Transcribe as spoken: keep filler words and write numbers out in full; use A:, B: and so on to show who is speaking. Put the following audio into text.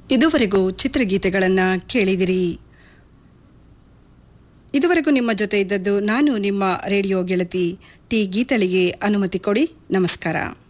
A: ಇದುವರೆಗೂ ಚಿತ್ರಗೀತೆಗಳನ್ನು ಕೇಳಿದಿರಿ. ಇದುವರೆಗೂ ನಿಮ್ಮ ಜೊತೆ ಇದ್ದದ್ದು ನಾನು ನಿಮ್ಮ ರೇಡಿಯೋ ಗೆಳತಿ ಟಿ ಗೀತಳಿಗೆ. ಅನುಮತಿ ಕೊಡಿ. ನಮಸ್ಕಾರ.